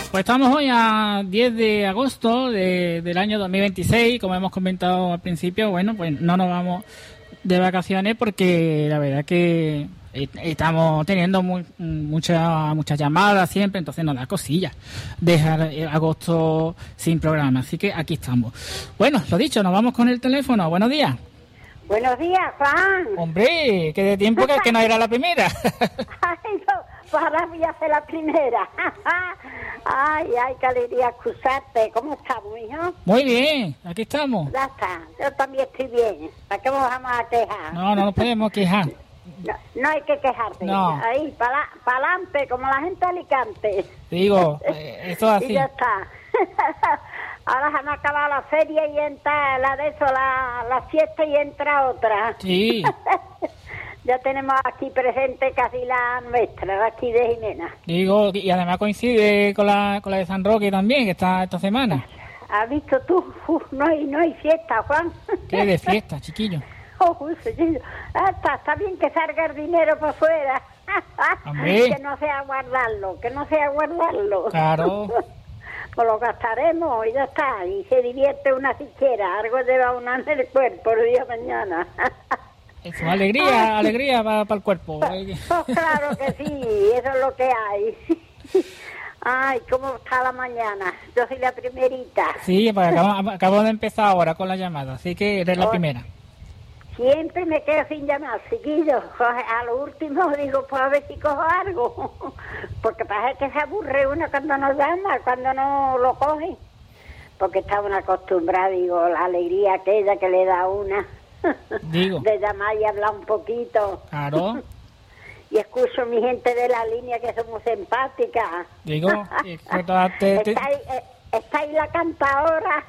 Pues estamos hoy a 10 de agosto del año 2026. Como hemos comentado al principio, bueno, pues no nos vamos de vacaciones porque la verdad que estamos teniendo muchas llamadas siempre, entonces nos da cosillas dejar agosto sin programa. Así que aquí estamos. Bueno, lo dicho, nos vamos con el teléfono. Buenos días. Buenos días, Juan. Hombre, que de tiempo que no era la primera. Ay, no, pues ahora voy a hacer la primera. Ay, qué alegría escucharte. ¿Cómo estamos, hijo? Muy bien, aquí estamos. Ya está, yo también estoy bien. ¿Para qué nos vamos a quejar? No nos podemos quejar. No hay que quejarse. No. Ahí, para adelante, como la gente de Alicante. Digo, esto es así. Y ya está. Ahora se han acabado la feria y entra la fiesta y entra otra. Sí. Ya tenemos aquí presente casi la nuestra, de aquí de Jimena. Digo, y además coincide con la de San Roque también, que está esta semana. ¿Has visto tú? No hay fiesta, Juan. ¿Qué de fiesta, chiquillo? Chiquillo. Está bien que salga el dinero por fuera. Hombre. Que no sea guardarlo. Claro. Pues lo gastaremos y ya está. Y se divierte una siquiera. Algo lleva una en el cuerpo el día de mañana. Eso, alegría para el cuerpo. Pues claro que sí, eso es lo que hay. Ay, ¿cómo está la mañana? Yo soy la primerita. Sí, pues acabo de empezar ahora con la llamada, así que eres la primera. Siempre me quedo sin llamar, chiquillos. A lo último digo, pues a ver si cojo algo. Porque parece que se aburre uno cuando nos llama, cuando no lo coge. Porque está uno acostumbrado, digo, la alegría aquella que le da una. Digo. De llamar y hablar un poquito. Claro. Y escucho a mi gente de la línea que somos simpáticas. Digo, Está ahí la cantadora.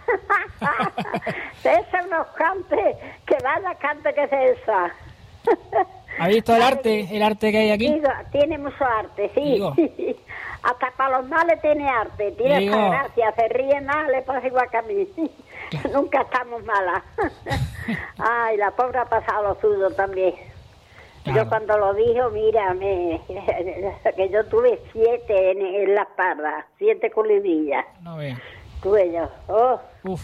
Esa unos cantes, que vaya cante que es esa. ¿Ha visto el arte que hay aquí? Digo, tiene mucho arte, sí. Digo. Hasta para los males tiene arte, tiene esta gracia, se ríe más, le pasa igual que a mí. Nunca estamos malas. Ay, la pobre ha pasado lo suyo también. Claro. Yo cuando lo dijo, mira, que yo tuve 7 en la espalda, 7 colidillas. No vea. Tuve yo.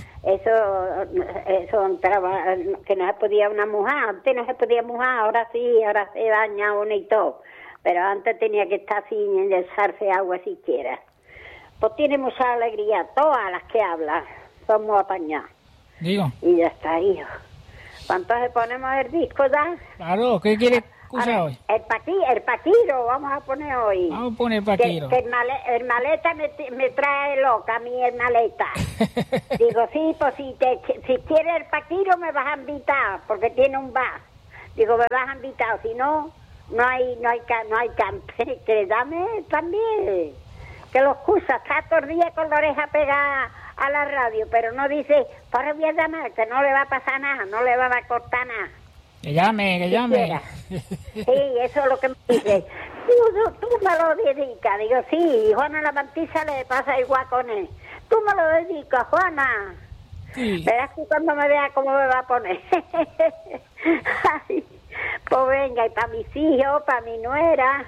Eso entraba, que no se podía una mujer, antes no se podía mojar, ahora se baña uno y todo. Pero antes tenía que estar sin echarse agua siquiera. Pues tiene mucha alegría, todas las que hablan, somos apañadas. Digo. Y ya está, hijo. Entonces ponemos el disco ya. Claro, ¿qué quiere escuchar hoy? El Paquiro, vamos a poner hoy. Vamos a poner el Paquiro. Que el maleta me trae loca, a mí el maleta. Digo, sí, pues si quieres el Paquiro me vas a invitar, porque tiene un bar. Digo, me vas a invitar, si no, no hay cante. Que dame también. Que lo excusa, está todo el día con la oreja pegada a la radio, pero no dice, para voy a llamar, que no le va a pasar nada, no le va a cortar nada. Que llame. Sí, eso es lo que me dice. Digo, tú me lo dedicas. Digo, sí, Juana la Mantisa le pasa igual con él. Tú me lo dedicas, Juana. Sí. Verás que cuando me vea cómo me va a poner. Ay, pues venga, y para mis hijos, para mi nuera,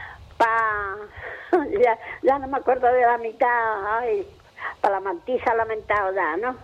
ya no me acuerdo de la mitad, ay, para la Mantisa lamentado ya, ¿no?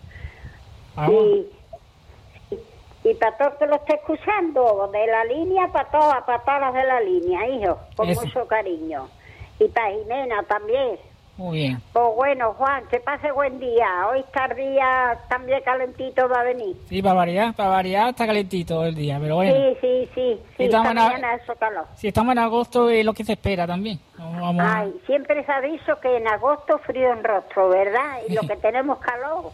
Y para todos que lo esté escuchando, de la línea, para todas las de la línea, hijo, con mucho cariño. Y para Jimena también. Muy bien. Pues bueno, Juan, que pase buen día. Hoy está el día también calentito, va a venir. Sí, para variar está calentito el día, pero bueno. Sí. Mañana eso calor. Si estamos en agosto es lo que se espera también. Ay, siempre se ha dicho que en agosto frío en rostro, ¿verdad? Y lo que tenemos calor.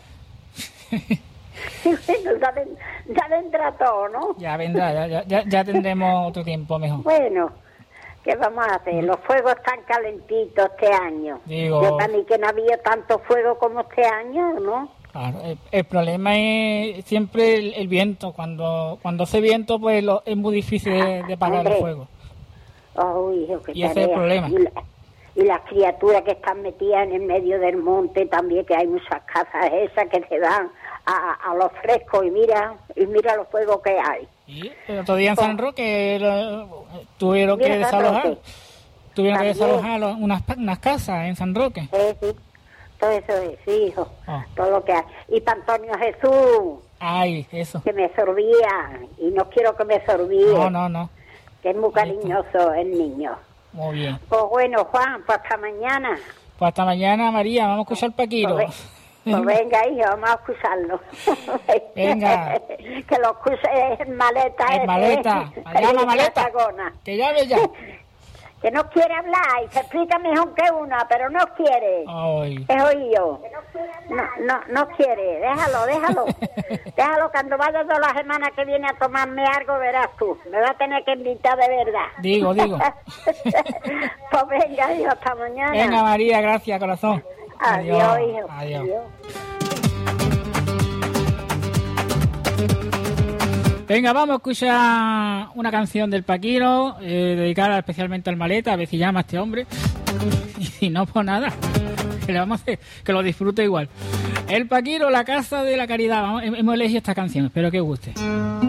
Ya vendrá todo, ¿no? Ya vendrá, ya tendremos otro tiempo mejor. Bueno, ¿qué vamos a hacer? Los fuegos están calentitos este año. Digo, yo para mí que no había tanto fuego como este año, ¿no? Claro, el problema es siempre el viento. Cuando hace viento, pues es muy difícil de apagar el fuego. Hijo, qué y ese es el problema. Y las criaturas que están metidas en el medio del monte también, que hay muchas casas esas que se dan a los frescos y mira los fuegos que hay. ¿Y el otro día en San Roque tuvieron que desalojar? tuvieron que desalojar unas casas en San Roque. Sí. Todo eso es, sí, hijo. Oh. Todo lo que hay. Y para Antonio Jesús, Ay, eso. que me sorbía. Y no quiero que me sorbíe. No. Que es muy cariñoso el niño. Muy bien. Pues bueno, Juan, pues hasta mañana. Pues hasta mañana, María. Vamos a escuchar Paquiro. Pues venga, hijo, vamos a escucharlo. Venga. Que lo escuche en maleta. En maleta. Llama maleta. Que llame ya. Que no quiere hablar y se explica mejor que una, pero no quiere. Ay. Es oído. No quiere. Déjalo. Déjalo, cuando vaya toda la semana que viene a tomarme algo, verás tú. Me va a tener que invitar de verdad. Digo. Pues venga, hijo, hasta mañana. Venga, María, gracias, corazón. Adiós, hijo. Adiós. Venga, vamos a escuchar una canción del Paquiro, dedicada especialmente al Maleta, a ver si llama a este hombre. Y si no, pues nada, que le vamos a hacer, que lo disfrute igual. El Paquiro, la Casa de la Caridad. Hemos elegido esta canción, espero que os guste.